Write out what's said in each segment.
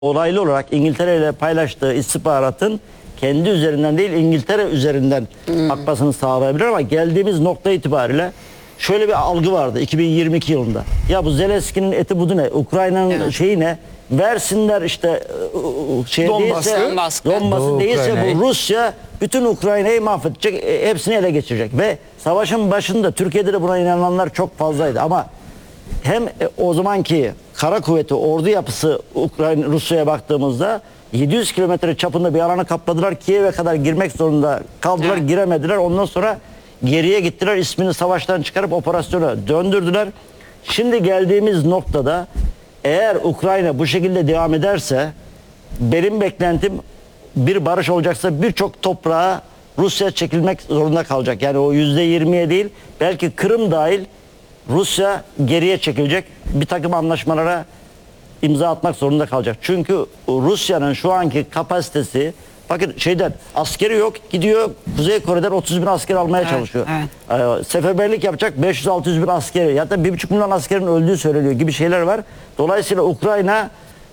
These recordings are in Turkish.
olaylı olarak İngiltere ile paylaştığı istihbaratın kendi üzerinden değil İngiltere üzerinden akmasını sağlayabilir ama geldiğimiz nokta itibariyle şöyle bir algı vardı 2022 yılında. Ya bu Zelenski'nin eti budu ne? Ukrayna'nın şeyi ne? Versinler işte şey değilse, Donbas'ı değilse bu Rusya bütün Ukrayna'yı mahvedecek, hepsini ele geçirecek ve savaşın başında Türkiye'de de buna inananlar çok fazlaydı ama hem o zamanki kara kuvveti, ordu yapısı Rusya'ya baktığımızda 700 kilometre çapında bir alanı kapladılar. Kiev'e kadar girmek zorunda kaldılar, giremediler. Ondan sonra geriye gittiler. İsmini savaştan çıkarıp operasyona döndürdüler. Şimdi geldiğimiz noktada eğer Ukrayna bu şekilde devam ederse benim beklentim bir barış olacaksa birçok toprağa Rusya çekilmek zorunda kalacak. Yani o %20'ye değil belki Kırım dahil Rusya geriye çekilecek, bir takım anlaşmalara imza atmak zorunda kalacak. Çünkü Rusya'nın şu anki kapasitesi, bakın askeri yok, gidiyor Kuzey Kore'den 30 bin asker almaya çalışıyor. Seferberlik yapacak 500-600 bin askeri, ya da 1,5 milyon askerin öldüğü söyleniyor gibi şeyler var. Dolayısıyla Ukrayna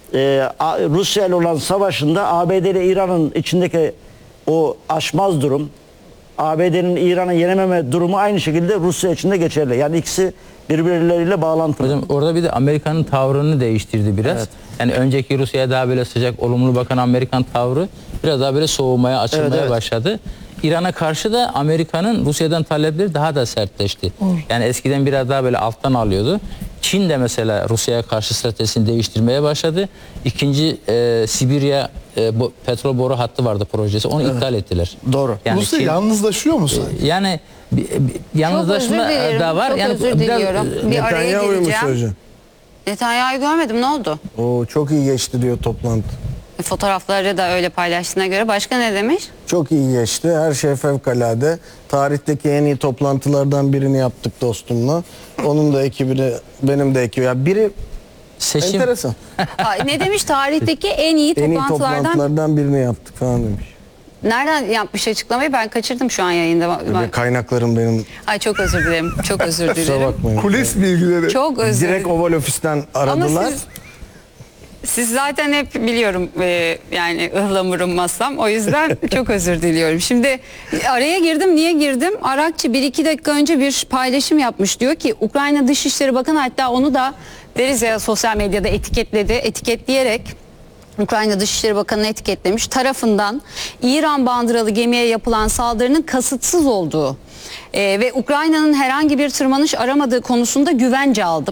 Rusya ile olan savaşında ABD ile İran'ın içindeki o aşmaz durum, ABD'nin İran'ı yenememe durumu aynı şekilde Rusya için de geçerli. Yani ikisi birbirleriyle bağlantılı. Hocam orada bir de Amerika'nın tavrını değiştirdi biraz. Evet. Yani önceki Rusya'ya daha böyle sıcak, olumlu bakan Amerikan tavrı biraz daha böyle soğumaya, açılmaya başladı. İran'a karşı da Amerika'nın Rusya'dan talepleri daha da sertleşti. Yani eskiden biraz daha böyle alttan alıyordu. Çin de mesela Rusya'ya karşı stratejisini değiştirmeye başladı. İkinci Sibirya petrol boru hattı vardı projesi. Onu iptal ettiler. Doğru. Yani Rusya yalnızlaşıyor mu sanki? Yani yalnızlaşma da var. Çok yani özür diliyorum. Bir araya gireceğim. Netanyahu'yu görmedim. Ne oldu? O çok iyi geçti diyor toplantı. Fotoğrafları da öyle paylaştığına göre. Başka ne demiş? Çok iyi geçti. Her şey fevkalade. Tarihteki en iyi toplantılardan birini yaptık dostumla. Onun da ekibini, benim de ekibi. Yani biri seçim. enteresan. Ne demiş? Tarihteki en iyi toplantılardan birini yaptık falan demiş. Nereden yapmış açıklamayı? Ben kaçırdım şu an yayında. Kaynaklarım benim. Ay çok özür dilerim. Çok özür dilerim. Kulis bilgileri. Çok özür dilerim. Direkt Oval Ofis'ten aradılar. Ama siz zaten hep biliyorum yani ıhlamurum masam. O yüzden çok özür diliyorum. Şimdi araya girdim. Niye girdim? Arakçı 1-2 dakika önce bir paylaşım yapmış. Diyor ki Ukrayna Dışişleri Bakanı, hatta onu da deriz ya sosyal medyada etiketledi. Etiketleyerek Ukrayna Dışişleri Bakanı'nı etiketlemiş. Tarafından İran bandıralı gemiye yapılan saldırının kasıtsız olduğu ve Ukrayna'nın herhangi bir tırmanış aramadığı konusunda güvence aldım.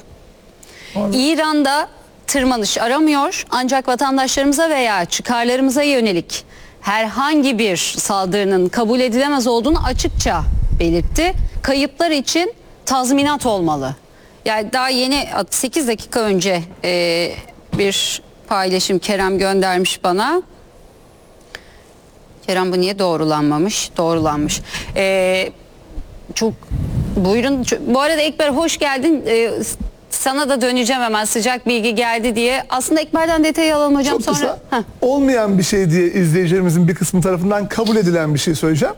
İran'da tırmanış aramıyor, ancak vatandaşlarımıza veya çıkarlarımıza yönelik herhangi bir saldırının kabul edilemez olduğunu açıkça belirtti. Kayıplar için tazminat olmalı. Yani daha yeni 8 dakika önce bir paylaşım Kerem göndermiş bana. Kerem bu niye doğrulanmamış? Doğrulanmış. Çok buyurun. Bu arada Ekber hoş geldin. Sana da döneceğim hemen, sıcak bilgi geldi diye. Aslında Ekber'den detayı alalım hocam. Çok kısa, olmayan bir şey diye izleyicilerimizin bir kısmı tarafından kabul edilen bir şey söyleyeceğim.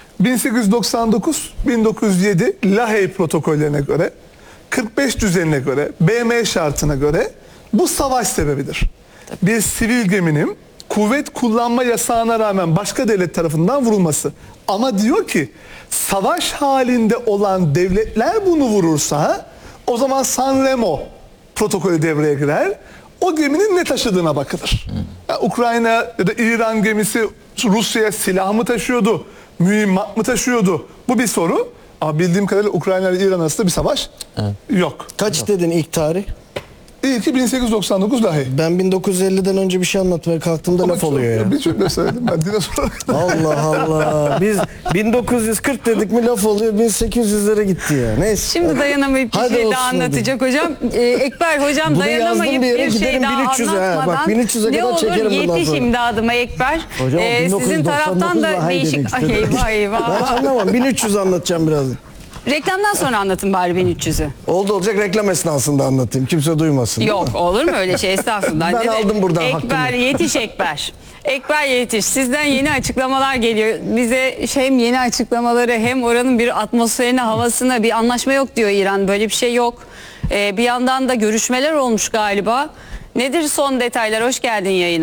1899-1907 Lahey protokollerine göre, 45 düzenine göre, BM şartına göre bu savaş sebebidir. Bir sivil geminin kuvvet kullanma yasağına rağmen başka devlet tarafından vurulması. Ama diyor ki savaş halinde olan devletler bunu vurursa o zaman San Remo protokolü devreye girer. O geminin ne taşıdığına bakılır. Yani Ukrayna ya da İran gemisi Rusya'ya silah mı taşıyordu, mühimmat mı taşıyordu? Bu bir soru. Ama bildiğim kadarıyla Ukrayna ile İran arasında bir savaş yok. Kaç dedin ilk tarih? İlki 1899 Lahey. Ben 1950'den önce bir şey anlatmaya kalktığımda laf oluyor ya. Bir cümle söyledim ben dinozora kadar. Allah Allah. Biz 1940 dedik mi laf oluyor, 1800'lere gitti ya. Neyse. Şimdi dayanamayıp bir şey daha anlatacak hocam. Ekber hocam dayanamayıp bir şey daha anlatmadan. Bak 1300'e ne kadar olur çekerim bundan sonra. yetiş imdadıma Ekber. Hocam, Sizin taraftan da Lahey değişik. demek istedim. Eyvah eyvah. Ben anlamam. 1300 anlatacağım birazdan. Reklamdan sonra anlatın bari 1300'ü. Oldu olacak reklam esnasında anlatayım. Kimse duymasın. Yok olur mu öyle şey, estağfurullah. Ben aldım buradan Ekber hakkımı. yetiş Ekber. Ekber yetiş. Sizden yeni açıklamalar geliyor. Bize hem yeni açıklamaları hem oranın bir atmosferine, havasına, bir anlaşma yok diyor İran. Böyle bir şey yok. Bir yandan da görüşmeler olmuş galiba. Nedir son detaylar? Hoş geldin yayına.